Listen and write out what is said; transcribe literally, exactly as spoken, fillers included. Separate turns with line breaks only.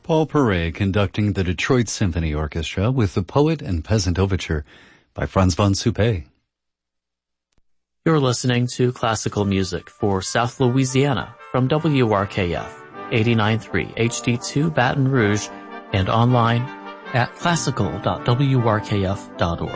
Paul Perret conducting the Detroit Symphony Orchestra with the Poet and Peasant Overture by Franz von Suppé.
You're listening to classical music for South Louisiana from W R K F eighty-nine point three H D two Baton Rouge and online at classical dot w r k f dot org.